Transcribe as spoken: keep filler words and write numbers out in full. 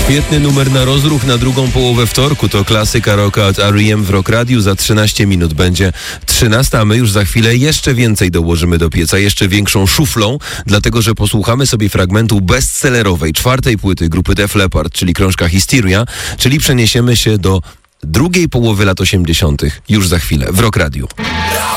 Świetny numer na rozruch na drugą połowę wtorku. To klasyka rocka od R E M w Rock Radiu. Za trzynaście minut będzie trzynasta, a my już za chwilę jeszcze więcej dołożymy do pieca, jeszcze większą szuflą, dlatego że posłuchamy sobie fragmentu bestsellerowej czwartej płyty grupy Def Leppard, czyli krążka Hysteria, czyli przeniesiemy się do drugiej połowy lat osiemdziesiątych już za chwilę w Rock Radiu.